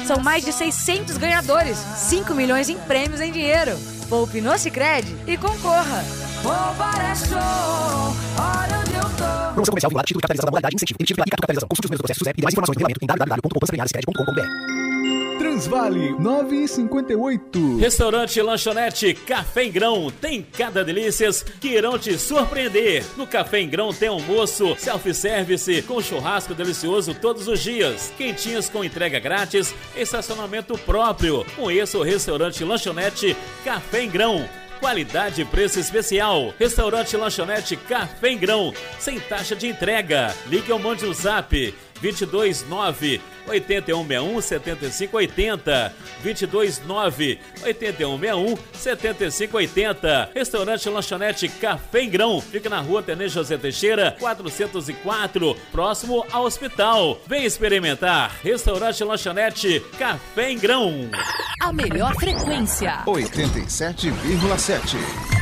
São mais de 600 ganhadores, 5 milhões em prêmios em dinheiro. Poupe no Sicredi e concorra. Poupar é show, olha onde eu tô. Promoção comercial vinculada, título de capitalização da modalidade incentivo. Emitido pela Capitalização. Consulte os meios do processo SUSEP e demais informações no regulamento em www.poupançapremiarsicredi.com.br. Transvale 9,58. Restaurante Lanchonete Café em Grão tem cada delícias que irão te surpreender. No Café em Grão tem almoço, self-service com churrasco delicioso todos os dias, quentinhas com entrega grátis, estacionamento próprio. Conheça o Restaurante Lanchonete Café em Grão. Qualidade e preço especial. Restaurante Lanchonete Café em Grão, sem taxa de entrega. Ligue ou mande um zap 229-8161-7580. 229-8161-7580. Restaurante Lanchonete Café em Grão. Fica na rua Tenente José Teixeira, 404, próximo ao hospital. Vem experimentar. Restaurante Lanchonete Café em Grão. A melhor frequência. 87,7.